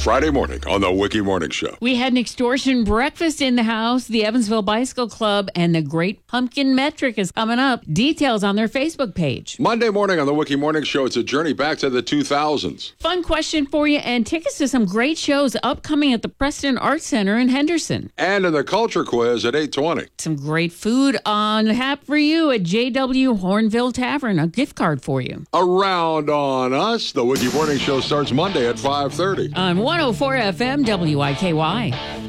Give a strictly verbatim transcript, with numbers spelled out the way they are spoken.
Friday morning on the Wiki Morning Show. We had an extortion breakfast in the house. The Evansville Bicycle Club and the Great Pumpkin Metric is coming up. Details on their Facebook page. Monday morning on the Wiki Morning Show, it's a journey back to the two thousands. Fun question for you and tickets to some great shows upcoming at the Preston Arts Center in Henderson. And in the Culture Quiz at eight twenty. Some great food on tap for you at J W Hornville Tavern. A gift card for you. Around on us, the Wiki Morning Show starts Monday at five thirty. On one oh four F M W I K Y.